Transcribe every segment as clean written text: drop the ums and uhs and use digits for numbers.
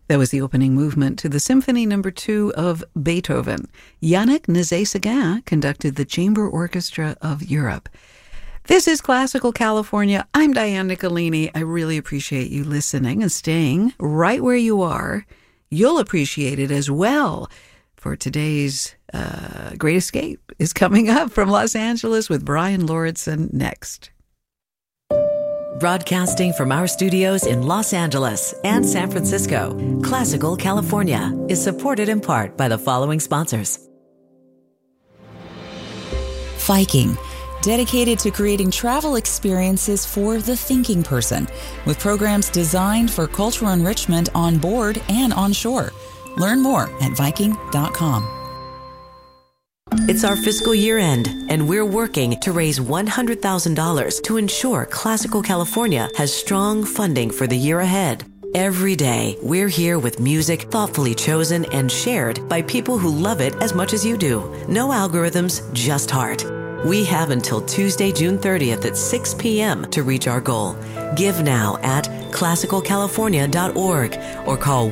That was the opening movement to the Symphony No. 2 of Beethoven. Yannick Nézet-Séguin conducted the Chamber Orchestra of Europe. This is Classical California. I'm Diane Nicolini. I really appreciate you listening and staying right where you are. You'll appreciate it as well. For today's Great Escape is coming up from Los Angeles with Brian Lauritsen next. Broadcasting from our studios in Los Angeles and San Francisco, Classical California is supported in part by the following sponsors. Viking, dedicated to creating travel experiences for the thinking person, with programs designed for cultural enrichment on board and on shore. Learn more at Viking.com. It's our fiscal year end, and we're working to raise $100,000 to ensure Classical California has strong funding for the year ahead. Every day, we're here with music thoughtfully chosen and shared by people who love it as much as you do. No algorithms, just heart. We have until Tuesday, June 30th at 6 p.m. to reach our goal. Give now at classicalcalifornia.org or call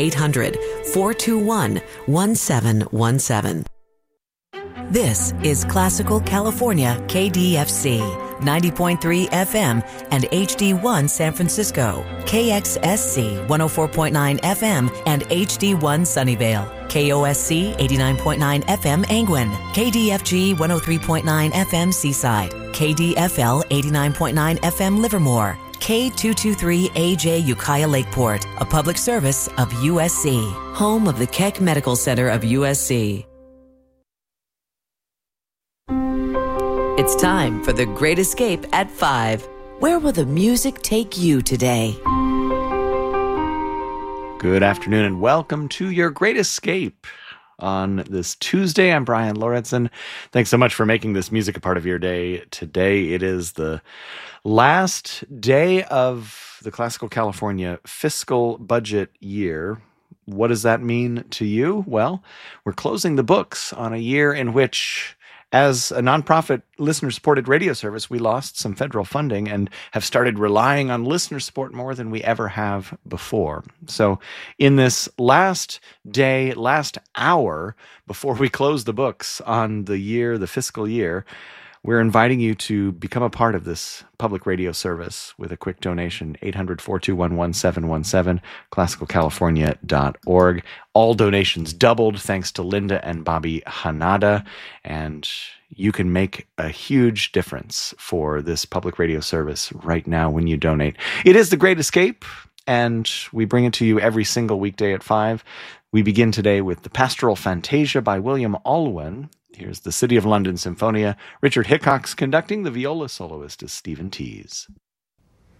1-800-421-1717. This is Classical California KDFC, 90.3 FM and HD1 San Francisco, KXSC 104.9 FM and HD1 Sunnyvale, KOSC 89.9 FM Angwin, KDFG 103.9 FM Seaside, KDFL 89.9 FM Livermore, K223AJ Ukiah Lakeport, a public service of USC, home of the Keck Medical Center of USC. It's time for The Great Escape at 5. Where will the music take you today? Good afternoon and welcome to your Great Escape on this Tuesday. I'm Brian Lauritsen. Thanks so much for making this music a part of your day. Today it is the last day of the Classical California fiscal budget year. What does that mean to you? Well, we're closing the books on a year in which, as a nonprofit listener-supported radio service, we lost some federal funding and have started relying on listener support more than we ever have before. So in this last day, last hour before we close the books on the year, the fiscal year, we're inviting you to become a part of this public radio service with a quick donation, 800-421-1717, classicalcalifornia.org. All donations doubled thanks to Linda and Bobby Hanada, and you can make a huge difference for this public radio service right now when you donate. It is The Great Escape, and we bring it to you every single weekday at 5. We begin today with the Pastoral Fantasia by William Alwyn. Here's the City of London Symphonia. Richard Hickox conducting. The viola soloist is Stephen Tease.